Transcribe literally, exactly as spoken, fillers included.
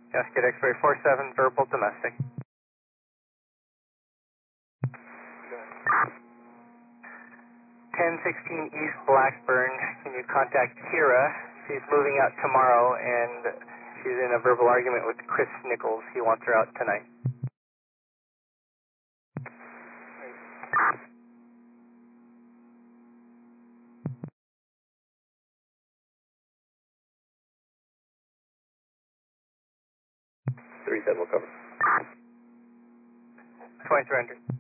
Cascade X-ray four seven, verbal domestic. ten sixteen East Blackburn, can you contact Kira? She's moving out tomorrow and she's in a verbal argument with Chris Nichols. He wants her out tonight. three seven will cover. twenty-three hundred.